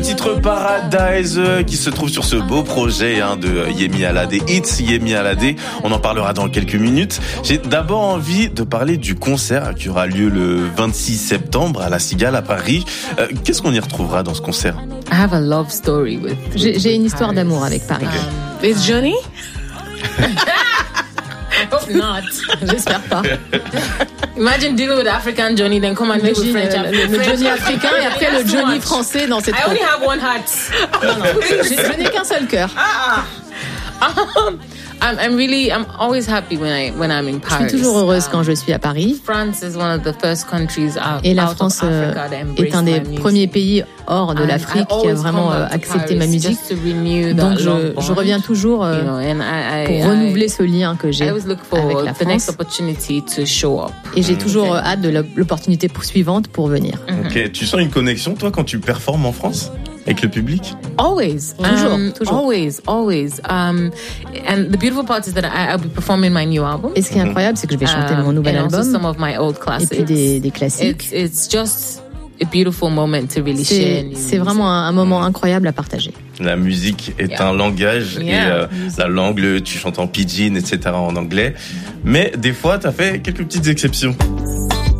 Titre Paradise qui se trouve sur ce beau projet de Yemi Alade, It's Yemi Alade. On en parlera dans quelques minutes. J'ai d'abord envie de parler du concert qui aura lieu le 26 septembre à La Cigale à Paris. Qu'est-ce qu'on y retrouvera dans ce concert? I have a love story with J'ai une histoire d'amour avec Paris. It's Johnny? I hope not. J'espère pas. Imagine dealing with African Johnny, then come and deal with French. Le Johnny africain et après le Johnny français dans cette. I only have one heart. Je n'ai qu'un seul cœur. I'm always happy when I'm in Paris. Je suis toujours heureuse quand je suis à Paris. France is one of the first countries et la France est un des premiers pays hors de l'Afrique qui a vraiment accepté ma musique. Donc je reviens toujours pour renouveler ce lien que j'ai avec la France. Et j'ai toujours hâte de l'opportunité suivante pour venir. Ok, tu sens une connexion toi quand tu performes en France? Avec le public? Always. Toujours. Always. And the beautiful part is that I'll be performing my new album. Et ce qui est incroyable, c'est que je vais chanter mon nouvel album. Some of my old classics. Et puis des classiques. It's just a beautiful moment to really share. C'est vraiment un moment incroyable à partager. La musique est un langage et la langue, tu chantes en pidgin, etc. en anglais. Mais des fois, t'as fait quelques petites exceptions.